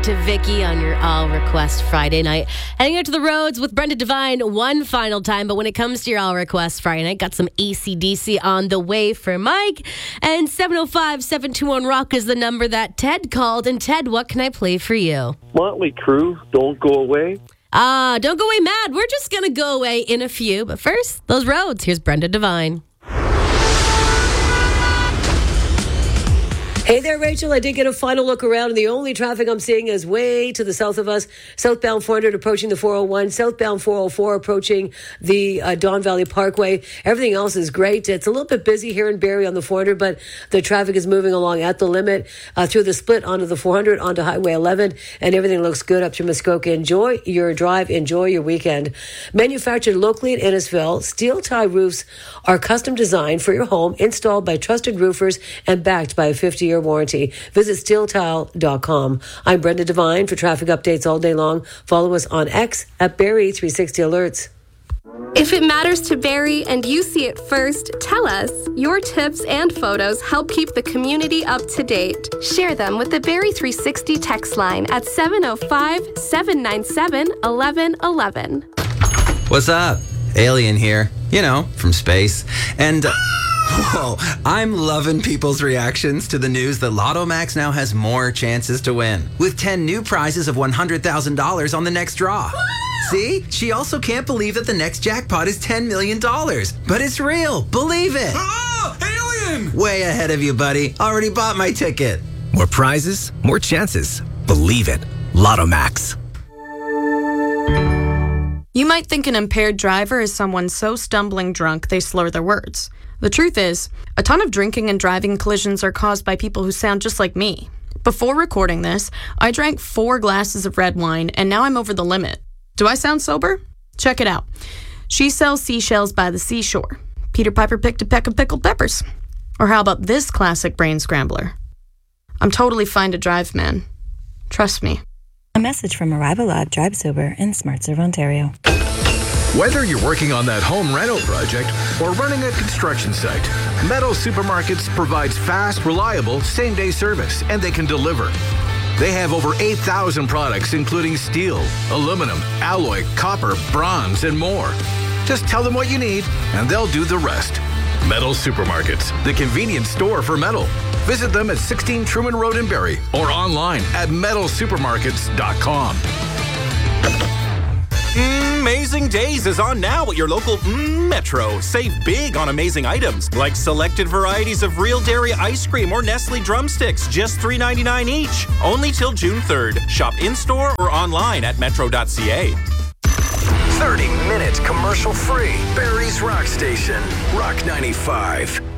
To Vicky on your All Request Friday night. Heading out to the roads with Brenda Devine one final time. But when it comes to your All Request Friday night, got some AC/DC on the way for Mike. And 705-721-ROCK is the number that Ted called. And Ted, what can I play for you? Motley Crue, Don't Go Away. Don't Go Away Mad. We're just going to go away in a few. But first, those roads. Here's Brenda Devine. Hey there, Rachel. I did get a final look around, and the only traffic I'm seeing is way to the south of us. Southbound 400 approaching the 401, southbound 404 approaching the Don Valley Parkway. Everything else is great. It's a little bit busy here in Barrie on the 400, but the traffic is moving along at the limit through the split onto the 400, onto Highway 11, and everything looks good up to Muskoka. Enjoy your drive. Enjoy your weekend. Manufactured locally in Innisfil, steel tie roofs are custom designed for your home, installed by trusted roofers, and backed by a 50-year warranty. Visit steeltile.com. I'm Brenda Devine. For traffic updates all day long, follow us on X at Barrie360 Alerts. If it matters to Barrie and you see it first, tell us. Your tips and photos help keep the community up to date. Share them with the Barrie 360 text line at 705-797-1111. What's up? Alien here. You know, from space. And... Whoa, I'm loving people's reactions to the news that Lotto Max now has more chances to win, with 10 new prizes of $100,000 on the next draw. See? She also can't believe that the next jackpot is $10 million. But it's real. Believe it. Alien! Way ahead of you, buddy. Already bought my ticket. More prizes, more chances. Believe it. Lotto Max. You might think an impaired driver is someone so stumbling drunk they slur their words. The truth is, a ton of drinking and driving collisions are caused by people who sound just like me. Before recording this, I drank 4 glasses of red wine, and now I'm over the limit. Do I sound sober? Check it out. She sells seashells by the seashore. Peter Piper picked a peck of pickled peppers. Or how about this classic brain scrambler? I'm totally fine to drive, man. Trust me. A message from Arrivalab Drive Sober in SmartServe, Ontario. Whether you're working on that home rental project or running a construction site, Meadow Supermarkets provides fast, reliable, same-day service, and they can deliver. They have over 8,000 products, including steel, aluminum, alloy, copper, bronze, and more. Just tell them what you need, and they'll do the rest. Meadow Supermarkets, the convenience store for metal. Visit them at 16 Truman Road in Barrie or online at metalsupermarkets.com. Amazing Days is on now at your local Metro. Save big on amazing items like selected varieties of Real Dairy ice cream or Nestle drumsticks, just $3.99 each. Only till June 3rd. Shop in-store or online at metro.ca. 30 minutes commercial free. Barrie's Rock Station. Rock 95.